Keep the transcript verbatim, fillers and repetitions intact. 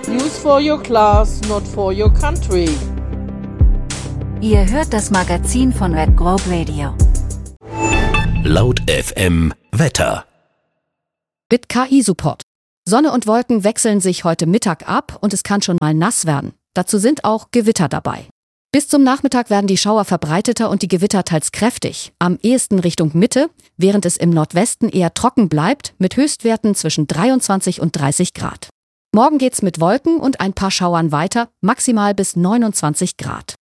News for your class, not for your country. Ihr hört das Magazin von Red Grove Radio. Laut F M Wetter. Mit K I-Support. Sonne und Wolken wechseln sich heute Mittag ab und es kann schon mal nass werden. Dazu sind auch Gewitter dabei. Bis zum Nachmittag werden die Schauer verbreiteter und die Gewitter teils kräftig. Am ehesten Richtung Mitte, während es im Nordwesten eher trocken bleibt, mit Höchstwerten zwischen dreiundzwanzig und dreißig Grad. Morgen geht's mit Wolken und ein paar Schauern weiter, maximal bis neunundzwanzig Grad.